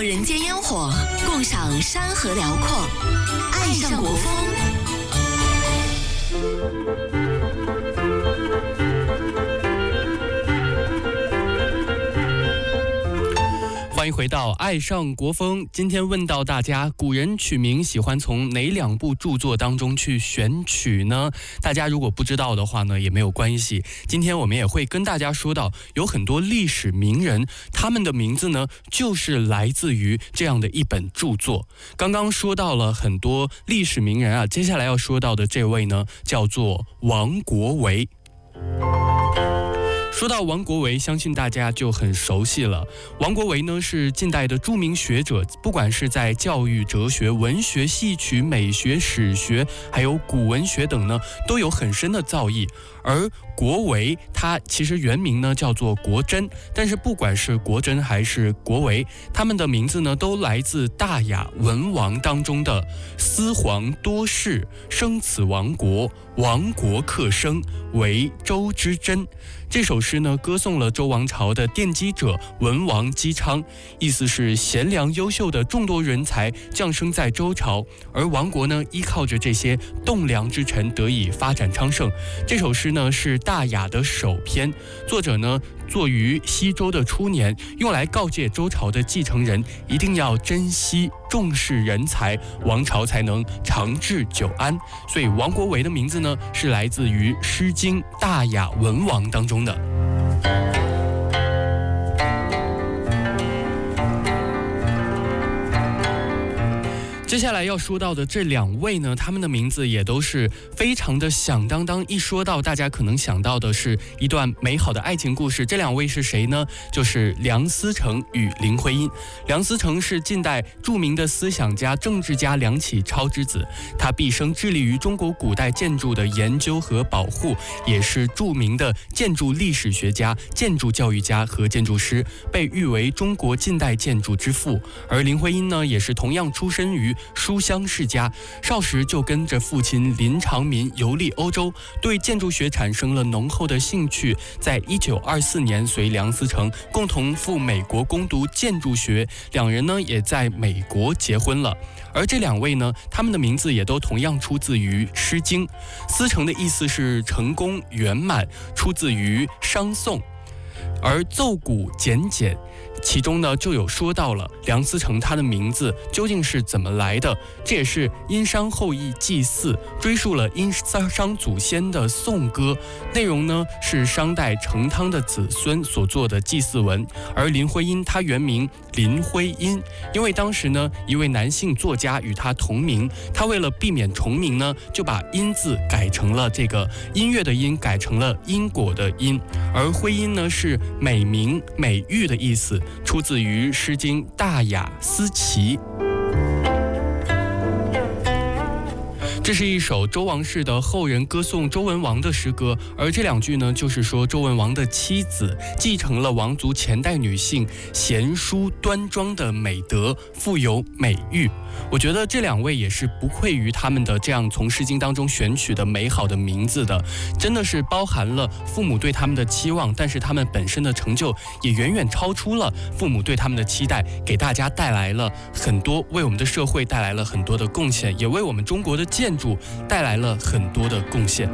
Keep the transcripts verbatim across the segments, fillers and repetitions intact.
人间烟火，共赏山河辽阔，爱上国风。 欢迎回到爱上国风。今天问到大家，古人取名喜欢从哪两部著作当中去选取呢？大家如果不知道的话呢，也没有关系。今天我们也会跟大家说到，有很多历史名人，他们的名字呢，就是来自于这样的一本著作。刚刚说到了很多历史名人啊，接下来要说到的这位呢，叫做王国维。说到王国维，相信大家就很熟悉了。王国维呢是近代的著名学者，不管是在教育、哲学、文学、戏曲、美学、史学，还有古文学等呢，都有很深的造诣。而国维他其实原名呢叫做国珍，但是不管是国珍还是国维，他们的名字呢都来自大雅文王当中的司皇多士，生此亡国，亡国克生，为周之珍。这首诗呢，歌颂了周王朝的奠基者文王姬昌，意思是贤良优秀的众多人才降生在周朝，而王国呢，依靠着这些栋梁之臣得以发展昌盛。这首诗呢，是大雅的首篇，作者呢，作于西周的初年，用来告诫周朝的继承人一定要珍惜重视人才，王朝才能长治久安。所以王国维的名字呢，是来自于《诗经·大雅文王》当中的。接下来要说到的这两位呢，他们的名字也都是非常的响当当，一说到大家可能想到的是一段美好的爱情故事。这两位是谁呢？就是梁思成与林徽因。梁思成是近代著名的思想家、政治家梁启超之子，他毕生致力于中国古代建筑的研究和保护，也是著名的建筑历史学家、建筑教育家和建筑师，被誉为中国近代建筑之父。而林徽因呢，也是同样出身于书香世家，少时就跟着父亲林长民游历欧洲，对建筑学产生了浓厚的兴趣。在一九二四年，随梁思成共同赴美国攻读建筑学，两人呢也在美国结婚了。而这两位呢，他们的名字也都同样出自于《诗经》。思成的意思是成功圆满，出自于商颂。而奏鼓简简，其中呢就有说到了梁思成他的名字究竟是怎么来的，这也是殷商后裔祭祀，追溯了殷商祖先的颂歌，内容呢是商代成汤的子孙所做的祭祀文。而林徽因她原名林徽因，因为当时呢一位男性作家与她同名，她为了避免重名呢，就把音字改成了这个音乐的音改成了因果的因，而徽因呢是美名美誉的意思，出自于《诗经·大雅·思齐》。这是一首周王室的后人歌颂周文王的诗歌，而这两句呢，就是说周文王的妻子继承了王族前代女性贤淑端庄的美德，富有美誉。我觉得这两位也是不愧于他们的这样从诗经当中选取的美好的名字的，真的是包含了父母对他们的期望，但是他们本身的成就也远远超出了父母对他们的期待，给大家带来了很多，为我们的社会带来了很多的贡献，也为我们中国的建筑带来了很多的贡献。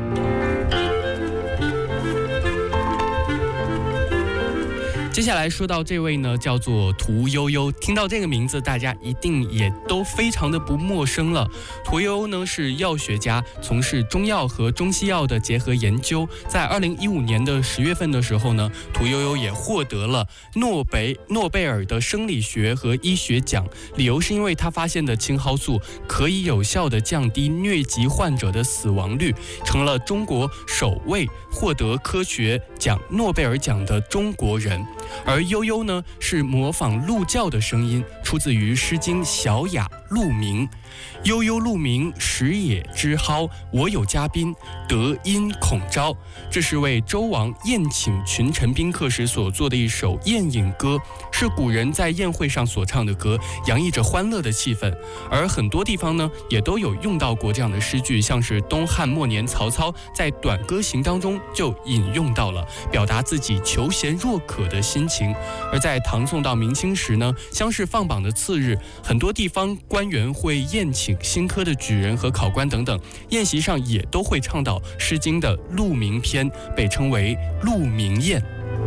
接下来说到这位呢，叫做屠呦呦。听到这个名字，大家一定也都非常的不陌生了。屠呦呦呢是药学家，从事中药和中西药的结合研究。在二零一五年的十月份的时候呢，屠呦呦也获得了诺贝诺贝尔的生理学和医学奖，理由是因为他发现的青蒿素可以有效的降低疟疾患者的死亡率，成了中国首位获得科学奖诺贝尔奖的中国人。而悠悠呢，是模仿鹿叫的声音，出自于《诗经·小雅》。 鹿鸣。悠悠鹿鸣，食野之蒿。我有嘉宾，德音孔昭。这是为周王宴请群臣宾客时所作的一首宴饮歌，是古人在宴会上所唱的歌，洋溢着欢乐的气氛。而很多地方呢，也都有用到过这样的诗句，像是东汉末年曹操在《短歌行》当中就引用到了，表达自己求贤若渴的心情。而在唐宋到明清时呢，乡试放榜的次日，很多地方官员会宴请新科的举人和考官等等，宴席上也都会倡导《诗经》的鹿鸣篇，被称为鹿鸣宴。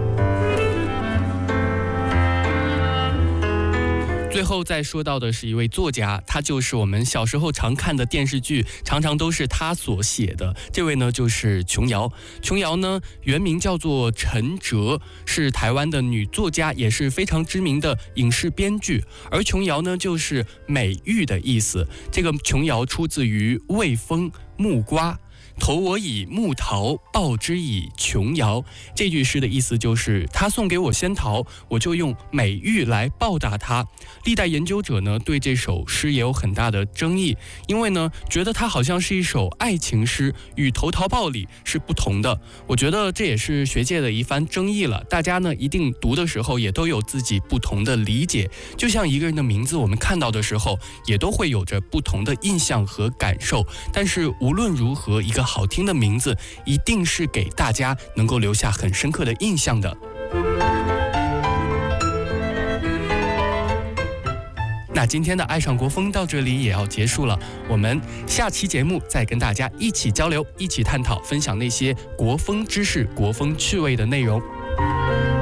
最后再说到的是一位作家，他就是我们小时候常看的电视剧，常常都是他所写的。这位呢就是琼瑶。琼瑶呢原名叫做陈哲，是台湾的女作家，也是非常知名的影视编剧。而琼瑶呢就是美玉的意思。这个琼瑶出自于魏风木瓜。投我以木桃，报之以琼瑶。这句诗的意思就是他送给我仙桃，我就用美玉来报答他。历代研究者呢对这首诗也有很大的争议，因为呢觉得它好像是一首爱情诗，与投桃报李是不同的。我觉得这也是学界的一番争议了，大家呢一定读的时候也都有自己不同的理解。就像一个人的名字，我们看到的时候也都会有着不同的印象和感受。但是无论如何，一个好听的名字一定是给大家能够留下很深刻的印象的。那今天的爱上国风到这里也要结束了，我们下期节目再跟大家一起交流，一起探讨，分享那些国风知识、国风趣味的内容。